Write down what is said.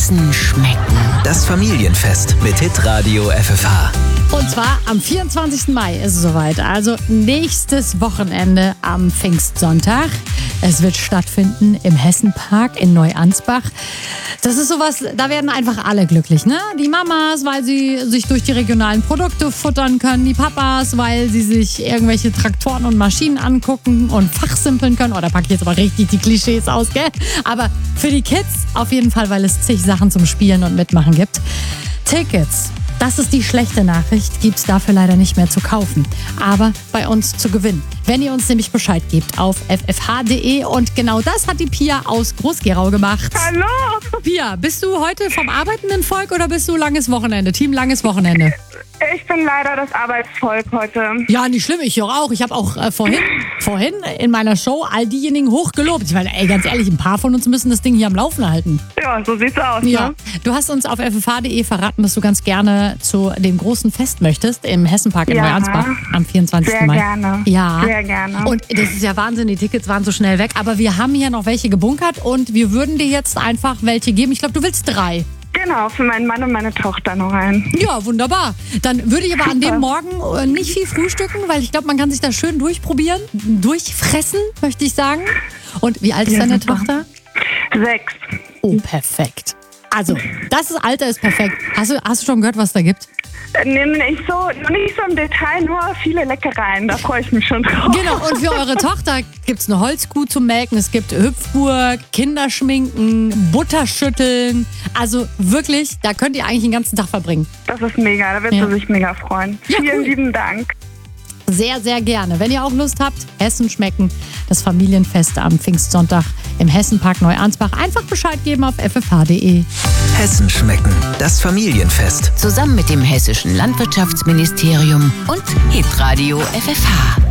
Hessen schmecken. Das Familienfest mit Hitradio FFH. Und zwar am 24. Mai ist es soweit. Also nächstes Wochenende am Pfingstsonntag. Es wird stattfinden im Hessenpark in Neuansbach. Das ist sowas, da werden einfach alle glücklich, ne? Die Mamas, weil sie sich durch die regionalen Produkte futtern können. Die Papas, weil sie sich irgendwelche Traktoren und Maschinen angucken und fachsimpeln können. Oh, da packe ich jetzt aber richtig die Klischees aus, gell? Aber für die Kids auf jeden Fall, weil es zig Sachen zum Spielen und Mitmachen gibt. Tickets. Das ist die schlechte Nachricht, gibt's dafür leider nicht mehr zu kaufen, aber bei uns zu gewinnen. Wenn ihr uns nämlich Bescheid gebt auf ffh.de, und genau das hat die Pia aus Groß-Gerau gemacht. Hallo! Pia, bist du heute vom arbeitenden Volk oder bist du langes Wochenende, Team langes Wochenende? Ich bin leider das Arbeitsvolk heute. Ja, nicht schlimm, ich höre auch. Ich habe auch vorhin in meiner Show all diejenigen hochgelobt. Ich meine, ganz ehrlich, ein paar von uns müssen das Ding hier am Laufen halten. Ja, so sieht's aus. Ja, Ne? du hast uns auf ffh.de verraten, dass du ganz gerne zu dem großen Fest möchtest im Hessenpark in Ja. Neuansbach am 24. Sehr Mai. gerne. Ja. Sehr gerne. Und das ist ja Wahnsinn, die Tickets waren so schnell weg. Aber wir haben hier noch welche gebunkert und wir würden dir jetzt einfach welche geben. Ich glaube, du willst 3. Genau, für meinen Mann und meine Tochter noch ein. Ja, wunderbar. Dann würde ich aber an dem Morgen nicht viel frühstücken, weil ich glaube, man kann sich da schön durchprobieren. Durchfressen, möchte ich sagen. Und wie alt ist Ja, deine super. Tochter? 6. Oh, perfekt. Also, das Alter ist perfekt. Hast du schon gehört, was da gibt? Nicht so im Detail, nur viele Leckereien. Da freue ich mich schon drauf. Genau, und für eure Tochter gibt es eine Holzkuh zum Melken, es gibt Hüpfburg, Kinderschminken, Butterschütteln. Also wirklich, da könnt ihr eigentlich den ganzen Tag verbringen. Das ist mega, da wird Ja. sie sich mega freuen. Ja, Vielen cool. lieben Dank. Sehr, sehr gerne. Wenn ihr auch Lust habt, Hessen schmecken, das Familienfest am Pfingstsonntag im Hessenpark Neuansbach. Einfach Bescheid geben auf ffh.de. Hessen schmecken. Das Familienfest. Zusammen mit dem Hessischen Landwirtschaftsministerium und Hitradio FFH.